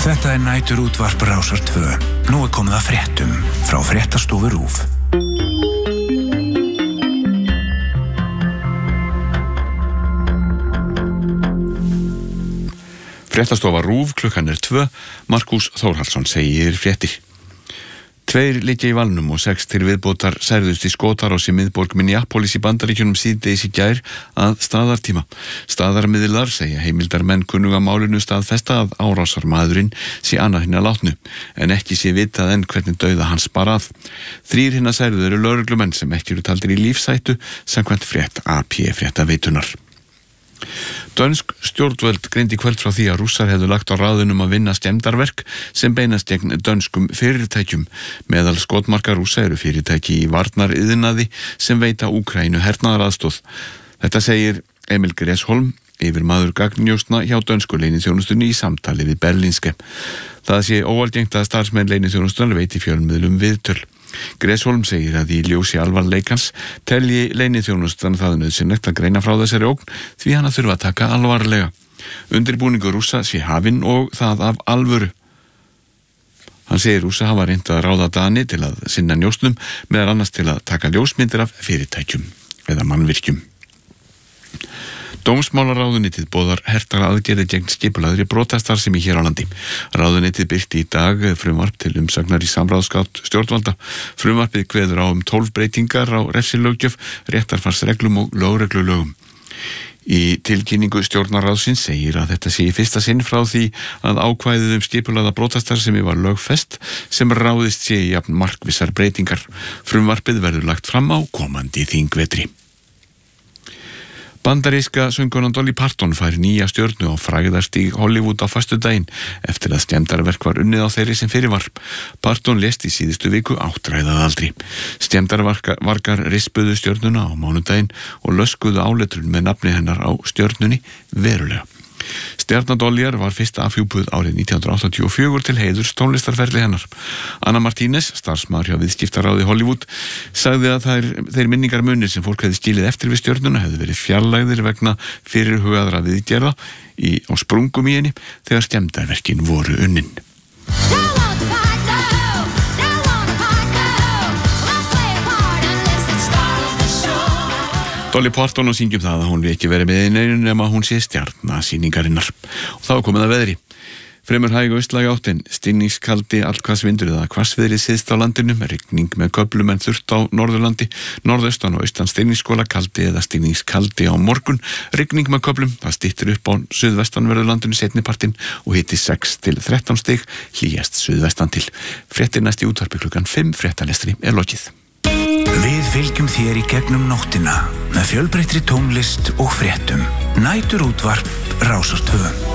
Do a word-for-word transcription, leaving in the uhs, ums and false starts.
Þetta er næturútvarp Rásar tvö. Nú er komið að fréttum frá Fréttastofu RÚV. Fréttastofa RÚV, klukkan er tvö. Markús Þórhallsson segir fréttir. Tveir liggja í valnum og sex til viðbótar særðust í skotárás í miðborg Minneapolis í Bandaríkjunum síðdegis í gær að staðartíma. Staðarmiðlar segja heimildarmenn kunnuga málinu staðfesta að árásarmaðurinn sé annað hinna látnu, en ekki sé vitað enn hvernig dauða hans bar að. Þrír hinna særðu eru lögreglumenn sem ekki eru taldir í lífshættu samkvæmt frétt A P fréttaveitunar. Dönsk stjórnvöld greindi kvöld frá því að Rússar hefðu lagt á ráðunum að vinna skemmdarverk sem beinast gegn dönskum fyrirtækjum. Meðal skotmarka Rússa eru fyrirtæki í varnariðnaði sem veita Úkraínu hernaðaraðstoð. Þetta segir Emil Gresholm, yfirmaður gagnnjósna hjá dönsku leyniþjónustunni í samtali við Berlingske. Það sé óalgengt að starfsmenn leyniþjónustunnar veiti fjölmiðlum viðtöl. Gresholm segir að í ljósi alvarleikans telji leyniþjónustan það nauðsynlegt að greina frá þessari ógn því hana þurfa að taka alvarlega. Undirbúningur Rússa sé hafinn og það af alvöru. Hann segir Rússa hafa reynt að ráða Dani til að sinna njósnum, meðal annars til að taka ljósmyndir af fyrirtækjum eða mannvirkjum. Dómsmálaráðuneytið boðar hertara aðgerðir gegn skipulagðri brotastarfsemi hér á landi. Ráðuneytið birti í dag frumvarp til umsagnar í samráðsgátt stjórnvalda. Frumvarpið kveður á um tólf breytingar á refsilöggjöf, réttarfarsreglum og lögreglulögum. Í tilkynningu stjórnarráðsins segir að þetta sé í fyrsta sinn frá því að ákvæðið um skipulagða brotastarfsemi var lögfest sem ráðist sé í jafn markvissar breytingar. Frumvarpið verður lagt fram á komandi þingvetri. Bandaríska söngkonan Dolly Parton fær nýja stjörnu á frægðarstíg Hollywood á föstudaginn eftir að skemmdarverk var unnið á þeirri sem fyrir var. Parton lést í síðustu viku áttræðað aldri. Skemmdarvarkar rispuðu stjörnuna á mánudaginn og löskuðu áletrun með nafni hennar á stjörnunni verulega. Stjarna Dollyar var fyrst afhjúpuð árið nítján hundruð áttatíu og fjögur til heiðurs tónlistarferli hennar. Anna Martínez, starfsmaður hjá viðskiptaráði Hollywood, sagði að þær, þeir minningarmunir sem fólk hefði skilið eftir við stjörnuna hefði verið fjarlægðir vegna fyrirhugaðra viðgerða í, á sprungum í henni þegar skemmdarverkin voru unnin. Dolly Parton og syngjum það að hún vil ekki verið með einu nema hún sé stjarna sýningarinnar. Og þá er komið að veðri. Fremur hæg austlæg átt en stinningskaldi allhvassvindur eða hvassviðri syðst á landinu með rigning með köflum en þurrt á Norðurlandi, norðaustan og austan stinningsskóla kaldi eða stinningskaldi á morgun, rigning með köflum, það styttir upp á suðvestanverðurlandinu seinnipartinn og hiti sex til þrettán stig, hlýjast suðvestan til. Fréttir næst í útvarpi klukkan fimm, fréttalestri er lokið. Við fylgjum þér í gegnum nóttina með fjölbreyttri tónlist og fréttum. Næturútvarp Rásar tvö.